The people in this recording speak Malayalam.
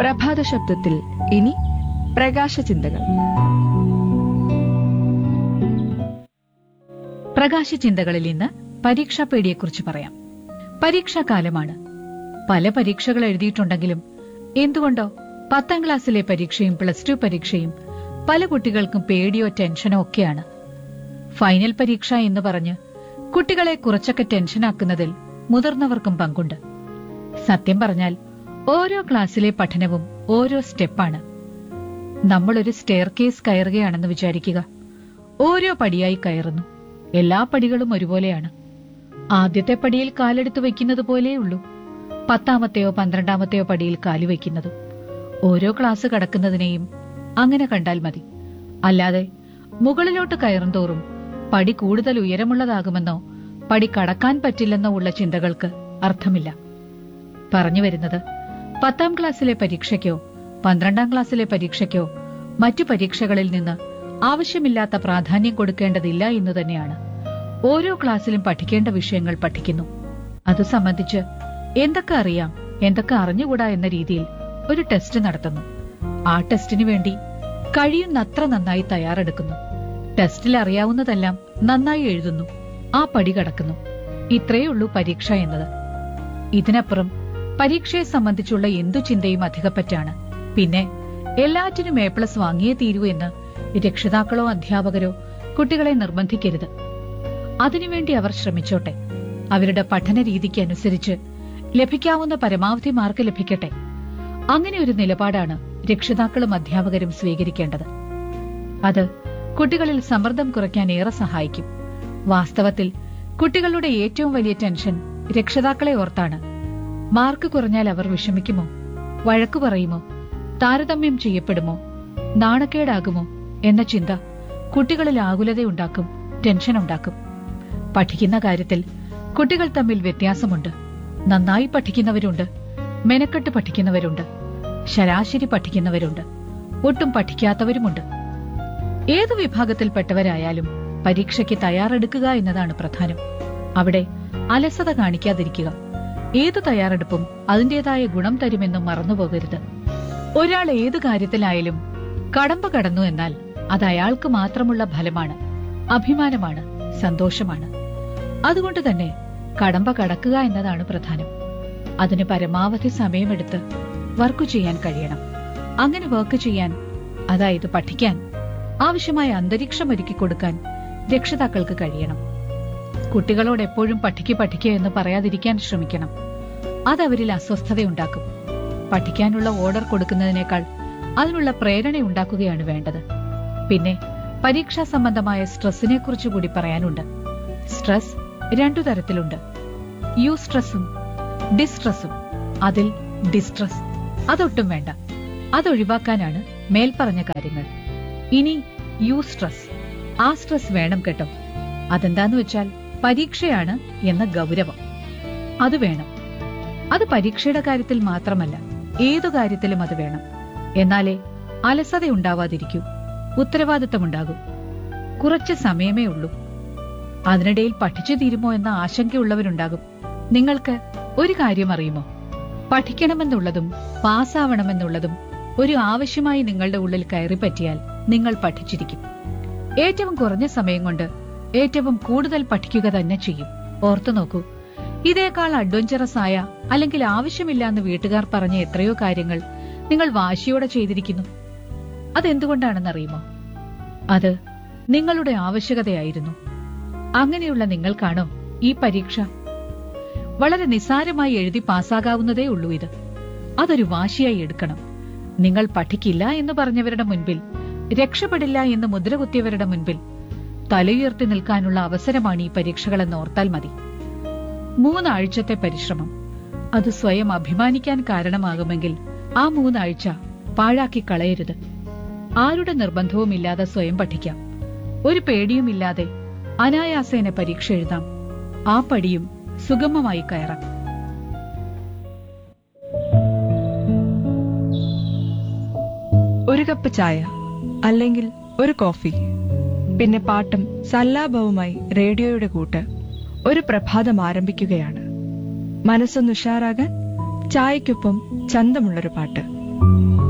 പ്രഭാത ശബ്ദത്തിൽ ഇനി പ്രകാശചിന്തകൾ. പ്രകാശചിന്തകളിൽ ഇന്ന് പരീക്ഷാപേടിയെക്കുറിച്ച് പറയാം. പരീക്ഷാകാലമാണ്. പല പരീക്ഷകൾ എഴുതിയിട്ടുണ്ടെങ്കിലും എന്തുകൊണ്ടോ 10ാം ക്ലാസ്സിലെ പരീക്ഷയും +2 പരീക്ഷയും പല കുട്ടികൾക്കും പേടിയോ ടെൻഷനോ ഒക്കെയാണ്. ഫൈനൽ പരീക്ഷ എന്ന് പറഞ്ഞ് കുട്ടികളെ കുറച്ചൊക്കെ ടെൻഷനാക്കുന്നതിൽ മുതിർന്നവർക്കും പങ്കുണ്ട്. സത്യം പറഞ്ഞാൽ ഓരോ ക്ലാസ്സിലെ പഠനവും ഓരോ സ്റ്റെപ്പാണ്. നമ്മളൊരു സ്റ്റെയർ കേസ് കയറുകയാണെന്ന് വിചാരിക്കുക. ഓരോ പടിയായി കയറുന്നു. എല്ലാ പടികളും ഒരുപോലെയാണ്. ആദ്യത്തെ പടിയിൽ കാലെടുത്ത് വയ്ക്കുന്നത് പോലെയുള്ളൂ 10ാമത്തെയോ 12ാമത്തെയോ പടിയിൽ കാലു വയ്ക്കുന്നതും. ഓരോ ക്ലാസ് കടക്കുന്നതിനെയും അങ്ങനെ കണ്ടാൽ മതി. അല്ലാതെ മുകളിലോട്ട് കയറുന്തോറും പടി കൂടുതൽ ഉയരമുള്ളതാകുമെന്നോ പടി കടക്കാൻ പറ്റില്ലെന്നോ ഉള്ള ചിന്തകൾക്ക് അർത്ഥമില്ല. പറഞ്ഞു വരുന്നത് 10ാം ക്ലാസ്സിലെ പരീക്ഷയ്ക്കോ 12ാം ക്ലാസ്സിലെ പരീക്ഷയ്ക്കോ മറ്റു പരീക്ഷകളിൽ നിന്ന് ആവശ്യമില്ലാത്ത പ്രാധാന്യം കൊടുക്കേണ്ടതില്ല എന്ന് തന്നെയാണ്. ഓരോ ക്ലാസ്സിലും പഠിക്കേണ്ട വിഷയങ്ങൾ പഠിക്കുന്നു. അത് സംബന്ധിച്ച് എന്തൊക്കെ അറിയാം, എന്തൊക്കെ അറിഞ്ഞുകൂടാ എന്ന രീതിയിൽ ഒരു ടെസ്റ്റ് നടത്തുന്നു. ആ ടെസ്റ്റിനു വേണ്ടി കഴിയുന്നത്ര നന്നായി തയ്യാറെടുക്കുന്നു. ടെസ്റ്റിൽ അറിയാവുന്നതെല്ലാം നന്നായി എഴുതുന്നു. ആ പടി കടക്കുന്നു. ഇത്രയുള്ളൂ പരീക്ഷ എന്നത്. ഇതിനപ്പുറം പരീക്ഷയെ സംബന്ധിച്ചുള്ള എന്തു ചിന്തയും അധികപ്പറ്റാണ്. പിന്നെ എല്ലാറ്റിനും A+ വാങ്ങിയേ തീരൂ എന്ന് രക്ഷിതാക്കളോ അധ്യാപകരോ കുട്ടികളെ നിർബന്ധിക്കരുത്. അതിനുവേണ്ടി അവർ ശ്രമിച്ചോട്ടെ. അവരുടെ പഠന രീതിക്ക് അനുസരിച്ച് ലഭിക്കാവുന്ന പരമാവധി മാർക്ക് ലഭിക്കട്ടെ. അങ്ങനെ ഒരു നിലപാടാണ് രക്ഷിതാക്കളും അധ്യാപകരും സ്വീകരിക്കേണ്ടത്. അത് കുട്ടികളിൽ സമ്മർദ്ദം കുറയ്ക്കാൻ ഏറെ സഹായിക്കും. വാസ്തവത്തിൽ കുട്ടികളുടെ ഏറ്റവും വലിയ ടെൻഷൻ രക്ഷിതാക്കളെ ഓർത്താണ്. മാർക്ക് കുറഞ്ഞാൽ അവർ വിഷമിക്കുമോ, വഴക്കു പറയുമോ, താരതമ്യം ചെയ്യപ്പെടുമോ, നാണക്കേടാകുമോ എന്ന ചിന്ത കുട്ടികളിൽ ആകുലതയുണ്ടാക്കും, ടെൻഷനുണ്ടാക്കും. പഠിക്കുന്ന കാര്യത്തിൽ കുട്ടികൾ തമ്മിൽ വ്യത്യാസമുണ്ട്. നന്നായി പഠിക്കുന്നവരുണ്ട്, മെനക്കെട്ട് പഠിക്കുന്നവരുണ്ട്, ശരാശരി പഠിക്കുന്നവരുണ്ട്, ഒട്ടും പഠിക്കാത്തവരുമുണ്ട്. ഏതു വിഭാഗത്തിൽപ്പെട്ടവരായാലും പരീക്ഷയ്ക്ക് തയ്യാറെടുക്കുക എന്നതാണ് പ്രധാനം. അവിടെ അലസത കാണിക്കാതിരിക്കുക. ഏതു തയ്യാറെടുപ്പും അതിന്റേതായ ഗുണം തരുമെന്നും മറന്നുപോകരുത്. ഒരാൾ ഏതു കാര്യത്തിലായാലും കടമ്പ കടന്നു എന്നാൽ അത് അയാൾക്ക് മാത്രമുള്ള ഫലമാണ്, അഭിമാനമാണ്, സന്തോഷമാണ്. അതുകൊണ്ട് തന്നെ കടമ്പ കടക്കുക എന്നതാണ് പ്രധാനം. അതിന് പരമാവധി സമയമെടുത്ത് വർക്ക് ചെയ്യാൻ കഴിയണം. അങ്ങനെ വർക്ക് ചെയ്യാൻ, അതായത് പഠിക്കാൻ ആവശ്യമായ അന്തരീക്ഷം ഒരുക്കി കൊടുക്കാൻ രക്ഷിതാക്കൾക്ക് കഴിയണം. കുട്ടികളോട് എപ്പോഴും പഠിക്കുക എന്ന് പറയാതിരിക്കാൻ ശ്രമിക്കണം. അതവരിൽ അസ്വസ്ഥതയുണ്ടാക്കും. പഠിക്കാനുള്ള ഓർഡർ കൊടുക്കുന്നതിനേക്കാൾ അതിനുള്ള പ്രേരണ ഉണ്ടാക്കുകയാണ് വേണ്ടത്. പിന്നെ പരീക്ഷാ സംബന്ധമായ സ്ട്രെസ്സിനെ കുറിച്ച് കൂടി പറയാനുണ്ട്. സ്ട്രെസ് 2 തരത്തിലുണ്ട്. യൂസ്ട്രെസ്സും ഡിസ്ട്രെസ്സും. അതിൽ ഡിസ്ട്രെസ് അതൊട്ടും വേണ്ട. അതൊഴിവാക്കാനാണ് മേൽപ്പറഞ്ഞ കാര്യങ്ങൾ. ഇനി യൂസ്ട്രെസ്. ആ സ്ട്രെസ് വേണം കേട്ടോ. അതെന്താന്ന് വെച്ചാൽ പരീക്ഷയാണ് എന്ന ഗൗരവം. അത് വേണം. അത് പരീക്ഷയുടെ കാര്യത്തിൽ മാത്രമല്ല, ഏതു കാര്യത്തിലും അത് വേണം. എന്നാലേ അലസതയുണ്ടാവാതിരിക്കൂ, ഉത്തരവാദിത്തമുണ്ടാകൂ. കുറച്ച് സമയമേ ഉള്ളൂ. അതിനിടയിൽ പഠിച്ചു തീരുമോ എന്ന ആശങ്കയുള്ളവരുണ്ടാകും. നിങ്ങൾക്ക് ഒരു കാര്യം അറിയുമോ? പഠിക്കണമെന്നുള്ളതും പാസ്സാവണമെന്നുള്ളതും ഒരു ആവശ്യമായി നിങ്ങളുടെ ഉള്ളിൽ കയറിപ്പറ്റിയാൽ നിങ്ങൾ പഠിച്ചിരിക്കും. ഏറ്റവും കുറഞ്ഞ സമയം കൊണ്ട് ഏറ്റവും കൂടുതൽ പഠിക്കുക തന്നെ ചെയ്യും. ഓർത്തു നോക്കൂ, ഇതേക്കാൾ അഡ്വഞ്ചറസ് ആയ അല്ലെങ്കിൽ ആവശ്യമില്ലാന്ന് വീട്ടുകാർ പറഞ്ഞ എത്രയോ കാര്യങ്ങൾ നിങ്ങൾ വാശിയോടെ ചെയ്തിരിക്കുന്നു. അതെന്തുകൊണ്ടാണെന്നറിയുമോ? അത് നിങ്ങളുടെ ആവശ്യകതയായിരുന്നു. അങ്ങനെയുള്ള നിങ്ങൾക്കാണോ ഈ പരീക്ഷ? വളരെ നിസ്സാരമായി എഴുതി പാസ്സാകാവുന്നതേ ഉള്ളൂ ഇത്. അതൊരു വാശിയായി എടുക്കണം. നിങ്ങൾ പഠിക്കില്ല എന്ന് പറഞ്ഞവരുടെ മുൻപിൽ, രക്ഷപ്പെടില്ല എന്ന് മുദ്രകുത്തിയവരുടെ മുൻപിൽ തലയുയർത്തി നിൽക്കാനുള്ള അവസരമാണ് ഈ പരീക്ഷകളെന്ന് ഓർത്താൽ മതി. 3 ആഴ്ചത്തെ പരിശ്രമം അത് സ്വയം അഭിമാനിക്കാൻ കാരണമാകുമെങ്കിൽ ആ 3 ആഴ്ച പാഴാക്കി കളയരുത്. ആരുടെ നിർബന്ധവുമില്ലാതെ സ്വയം പഠിക്കാം. ഒരു പേടിയുമില്ലാതെ അനായാസേന പരീക്ഷ എഴുതാം. ആ പടിയും സുഗമമായി കയറാം. ഒരു കപ്പ് ചായ അല്ലെങ്കിൽ ഒരു കോഫി, പിന്നെ പാട്ടും സല്ലാപവുമായി റേഡിയോയുടെ കൂട്ട്. ഒരു പ്രഭാതം ആരംഭിക്കുകയാണ്. മനസ്സൊന്ന് ഉഷാറാകാൻ ചായക്കൊപ്പം ചന്തമുള്ളൊരു പാട്ട്.